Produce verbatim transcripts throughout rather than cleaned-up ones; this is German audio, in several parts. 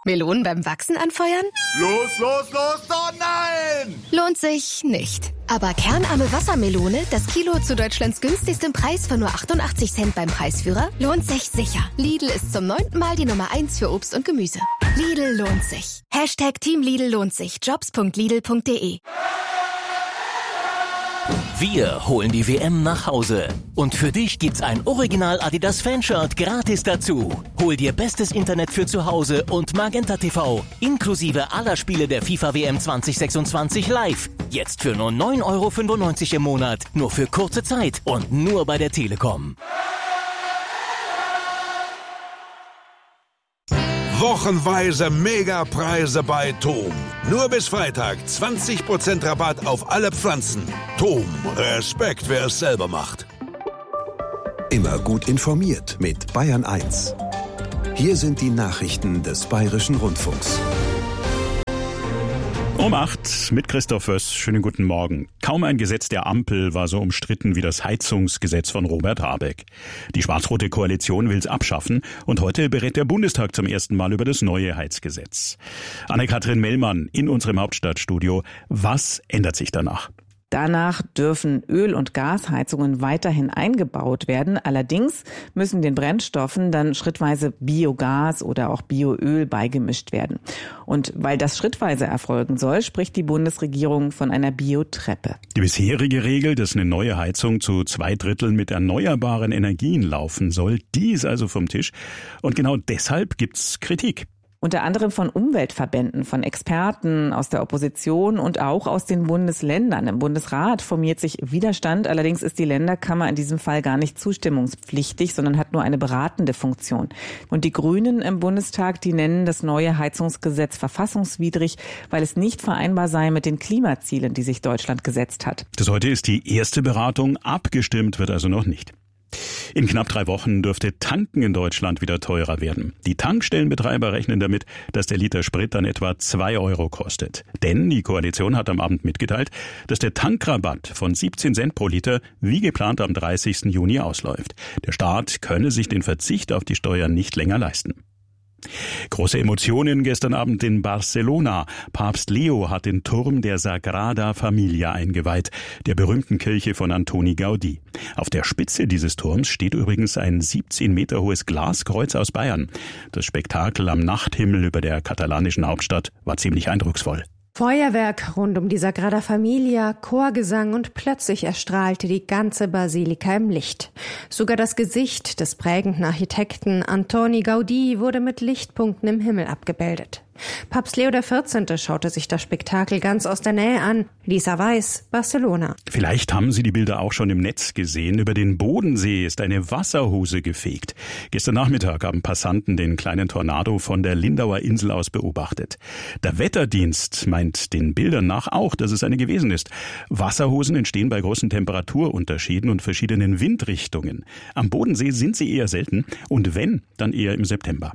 Melonen beim Wachsen anfeuern? Los, los, los, oh nein! Lohnt sich nicht. Aber kernarme Wassermelone, das Kilo zu Deutschlands günstigstem Preis von nur achtundachtzig Cent beim Preisführer, lohnt sich sicher. Lidl ist zum neunten Mal die Nummer eins für Obst und Gemüse. Lidl lohnt sich. Hashtag Team Lidl lohnt sich. jobs punkt lidl punkt de. Wir holen die W M nach Hause. Und für dich gibt's ein Original Adidas Fanshirt gratis dazu. Hol dir bestes Internet für zu Hause und Magenta T V. Inklusive aller Spiele der FIFA W M zwanzig sechsundzwanzig live. Jetzt für nur neun Euro fünfundneunzig im Monat. Nur für kurze Zeit und nur bei der Telekom. Wochenweise Megapreise bei Tom. Nur bis Freitag zwanzig Prozent Rabatt auf alle Pflanzen. Tom, Respekt, wer es selber macht. Immer gut informiert mit Bayern eins. Hier sind die Nachrichten des Bayerischen Rundfunks. Um acht mit Christoph Wöss. Schönen guten Morgen. Kaum ein Gesetz der Ampel war so umstritten wie das Heizungsgesetz von Robert Habeck. Die schwarz-rote Koalition will es abschaffen und heute berät der Bundestag zum ersten Mal über das neue Heizgesetz. Anne-Kathrin Mellmann in unserem Hauptstadtstudio. Was ändert sich danach? Danach dürfen Öl- und Gasheizungen weiterhin eingebaut werden. Allerdings müssen den Brennstoffen dann schrittweise Biogas oder auch Bioöl beigemischt werden. Und weil das schrittweise erfolgen soll, spricht die Bundesregierung von einer Biotreppe. Die bisherige Regel, dass eine neue Heizung zu zwei Dritteln mit erneuerbaren Energien laufen soll, die ist also vom Tisch. Und genau deshalb gibt's Kritik. Unter anderem von Umweltverbänden, von Experten aus der Opposition und auch aus den Bundesländern. Im Bundesrat formiert sich Widerstand. Allerdings ist die Länderkammer in diesem Fall gar nicht zustimmungspflichtig, sondern hat nur eine beratende Funktion. Und die Grünen im Bundestag, die nennen das neue Heizungsgesetz verfassungswidrig, weil es nicht vereinbar sei mit den Klimazielen, die sich Deutschland gesetzt hat. Das heute ist die erste Beratung. Abgestimmt wird also noch nicht. In knapp drei Wochen dürfte Tanken in Deutschland wieder teurer werden. Die Tankstellenbetreiber rechnen damit, dass der Liter Sprit dann etwa zwei Euro kostet. Denn die Koalition hat am Abend mitgeteilt, dass der Tankrabatt von siebzehn Cent pro Liter wie geplant am dreißigsten Juni ausläuft. Der Staat könne sich den Verzicht auf die Steuern nicht länger leisten. Große Emotionen gestern Abend in Barcelona. Papst Leo hat den Turm der Sagrada Familia eingeweiht, der berühmten Kirche von Antoni Gaudí. Auf der Spitze dieses Turms steht übrigens ein siebzehn Meter hohes Glaskreuz aus Bayern. Das Spektakel am Nachthimmel über der katalanischen Hauptstadt war ziemlich eindrucksvoll. Feuerwerk rund um die Sagrada Familia, Chorgesang und plötzlich erstrahlte die ganze Basilika im Licht. Sogar das Gesicht des prägenden Architekten Antoni Gaudí wurde mit Lichtpunkten im Himmel abgebildet. Papst Leo der vierzehnte schaute sich das Spektakel ganz aus der Nähe an. Lisa Weiß, Barcelona. Vielleicht haben Sie die Bilder auch schon im Netz gesehen. Über den Bodensee ist eine Wasserhose gefegt. Gestern Nachmittag haben Passanten den kleinen Tornado von der Lindauer Insel aus beobachtet. Der Wetterdienst meint den Bildern nach auch, dass es eine gewesen ist. Wasserhosen entstehen bei großen Temperaturunterschieden und verschiedenen Windrichtungen. Am Bodensee sind sie eher selten und wenn, dann eher im September.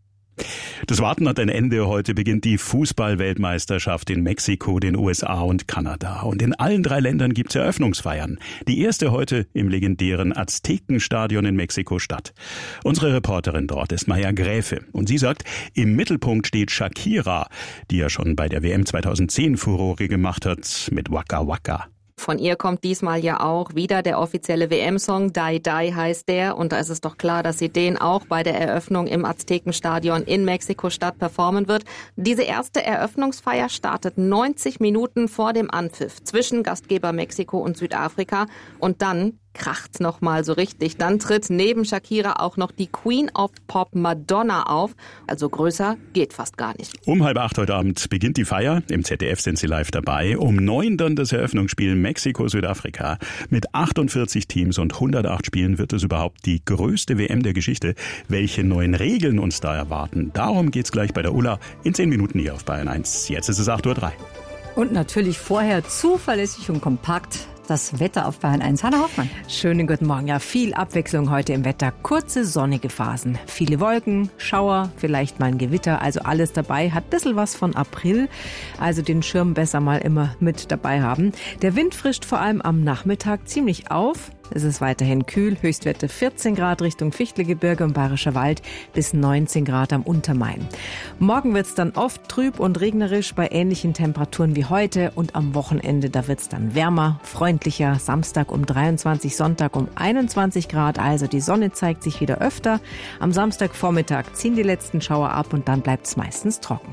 Das Warten hat ein Ende. Heute beginnt die Fußball-Weltmeisterschaft in Mexiko, den U S A und Kanada. Und in allen drei Ländern gibt's Eröffnungsfeiern. Die erste heute im legendären Aztekenstadion in Mexiko-Stadt. Unsere Reporterin dort ist Maja Gräfe. Und sie sagt, im Mittelpunkt steht Shakira, die ja schon bei der W M zweitausendzehn Furore gemacht hat mit Waka Waka. Von ihr kommt diesmal ja auch wieder der offizielle W M-Song, Die Die heißt der. Und da ist es doch klar, dass sie den auch bei der Eröffnung im Aztekenstadion in Mexiko-Stadt performen wird. Diese erste Eröffnungsfeier startet neunzig Minuten vor dem Anpfiff zwischen Gastgeber Mexiko und Südafrika. Und dann kracht's noch mal so richtig. Dann tritt neben Shakira auch noch die Queen of Pop Madonna auf. Also größer geht fast gar nicht. Um halb acht heute Abend beginnt die Feier. Im Z D F sind sie live dabei. Um neun dann das Eröffnungsspiel Mexiko-Südafrika. Mit achtundvierzig Teams und hundertacht Spielen wird es überhaupt die größte W M der Geschichte. Welche neuen Regeln uns da erwarten, darum geht's gleich bei der Ulla in zehn Minuten hier auf Bayern eins. Jetzt ist es acht Uhr drei. Und natürlich vorher zuverlässig und kompakt das Wetter auf Bayern eins. Hanna Hoffmann. Schönen guten Morgen. Ja, viel Abwechslung heute im Wetter. Kurze sonnige Phasen, viele Wolken, Schauer, vielleicht mal ein Gewitter. Also alles dabei. Hat ein bisschen was von April. Also den Schirm besser mal immer mit dabei haben. Der Wind frischt vor allem am Nachmittag ziemlich auf. Es ist weiterhin kühl, Höchstwerte vierzehn Grad Richtung Fichtelgebirge und Bayerischer Wald bis neunzehn Grad am Untermain. Morgen wird es dann oft trüb und regnerisch bei ähnlichen Temperaturen wie heute und am Wochenende, da wird es dann wärmer, freundlicher. Samstag um dreiundzwanzig, Sonntag um einundzwanzig Grad, also die Sonne zeigt sich wieder öfter. Am Samstagvormittag ziehen die letzten Schauer ab und dann bleibt es meistens trocken.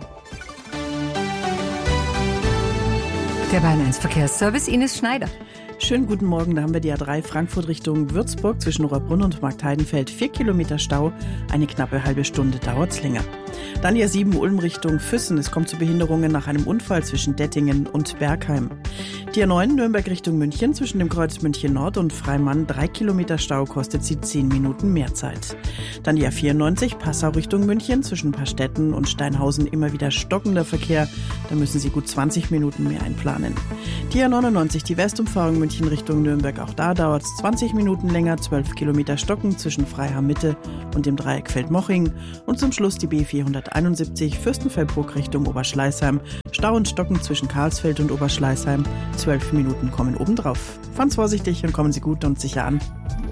Der Bayern eins Verkehrsservice, Ines Schneider. Schönen guten Morgen, da haben wir die A drei Frankfurt Richtung Würzburg zwischen Rohrbrunn und Marktheidenfeld. Vier Kilometer Stau, eine knappe halbe Stunde dauert's länger. Dann die A sieben Ulm Richtung Füssen. Es kommt zu Behinderungen nach einem Unfall zwischen Dettingen und Bergheim. Die A neun Nürnberg Richtung München zwischen dem Kreuz München Nord und Freimann. Drei Kilometer Stau, kostet sie zehn Minuten mehr Zeit. Dann die A vierundneunzig Passau Richtung München zwischen Pastetten und Steinhausen. Immer wieder stockender Verkehr. Da müssen Sie gut zwanzig Minuten mehr einplanen. Die A neunundneunzig, die Westumfahrung München Richtung Nürnberg. Auch da dauert es zwanzig Minuten länger. zwölf Kilometer Stocken zwischen Freiham Mitte und dem Dreieck Feldmoching. Und zum Schluss die B vierhunderteinundsiebzig Fürstenfeldbruck Richtung Oberschleißheim. Stau und Stocken zwischen Karlsfeld und Oberschleißheim. zwölf Minuten kommen obendrauf. Fahren's vorsichtig und kommen Sie gut und sicher an.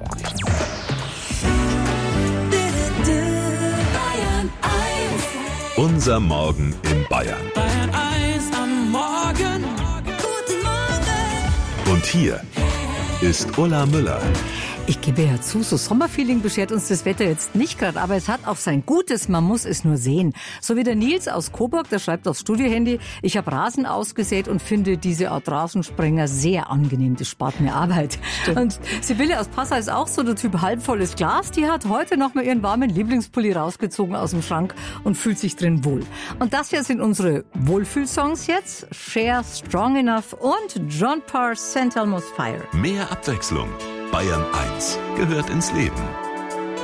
Unser Morgen in Bayern. Bayern eins am Morgen. Guten Morgen. Und hier ist Ulla Müller. Ich gebe ja zu, so Sommerfeeling beschert uns das Wetter jetzt nicht gerade, aber es hat auch sein Gutes, man muss es nur sehen. So wie der Nils aus Coburg, der schreibt aufs Studiohandy, ich habe Rasen ausgesät und finde diese Art Rasensprenger sehr angenehm, das spart mir Arbeit. Stimmt. Und Sibylle aus Passau ist auch so der Typ halbvolles Glas, die hat heute noch mal ihren warmen Lieblingspulli rausgezogen aus dem Schrank und fühlt sich drin wohl. Und das hier sind unsere Wohlfühlsongs jetzt, Cher, Strong Enough und John Parr, Saint Elmo's Fire. Mehr Abwechslung. Bayern eins gehört ins Leben.